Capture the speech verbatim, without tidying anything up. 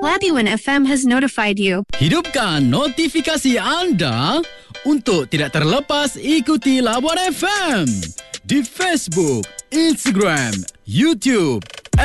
Pelabuhan F M has notified you. Hidupkan notifikasi anda untuk tidak terlepas ikuti Labuan F M di Facebook, Instagram, YouTube